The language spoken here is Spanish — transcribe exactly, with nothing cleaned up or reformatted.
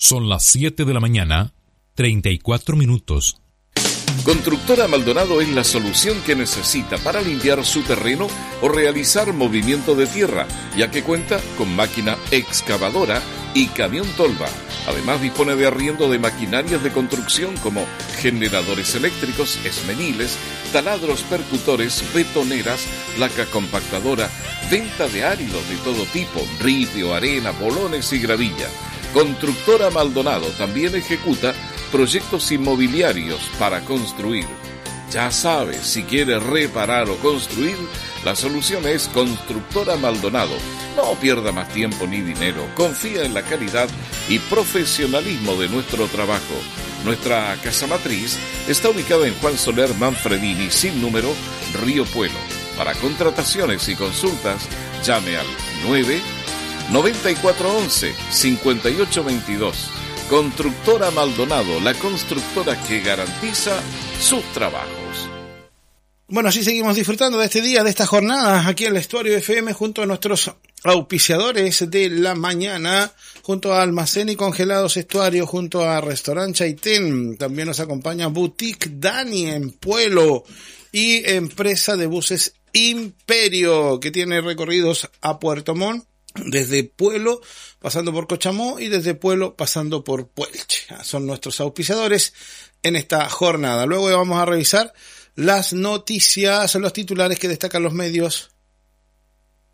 Son las siete de la mañana, treinta y cuatro minutos. Constructora Maldonado es la solución que necesita para limpiar su terreno o realizar movimiento de tierra, ya que cuenta con máquina excavadora y camión tolva. Además dispone de arriendo de maquinarias de construcción como generadores eléctricos, esmeniles, taladros percutores, betoneras, placa compactadora, venta de áridos de todo tipo, ripio, arena, bolones y gravilla. Constructora Maldonado también ejecuta proyectos inmobiliarios para construir. Ya sabes, si quieres reparar o construir, la solución es Constructora Maldonado. No pierda más tiempo ni dinero. Confía en la calidad y profesionalismo de nuestro trabajo. Nuestra casa matriz está ubicada en Juan Soler Manfredini, sin número, Río Puelo. Para contrataciones y consultas, llame al nueve noventa y cuatro once cincuenta y ocho veintidós. Constructora Maldonado, la constructora que garantiza sus trabajos. Bueno, así seguimos disfrutando de este día, de esta jornada, aquí en el Estuario F M, junto a nuestros auspiciadores de la mañana, junto a Almacén y Congelados Estuario, junto a Restaurant Chaitén. También nos acompaña Boutique Dani en Puelo y Empresa de Buses Imperio, que tiene recorridos a Puerto Montt, desde Puelo pasando por Cochamó y desde Puelo pasando por Puelche. Son nuestros auspiciadores en esta jornada. Luego vamos a revisar las noticias, los titulares que destacan los medios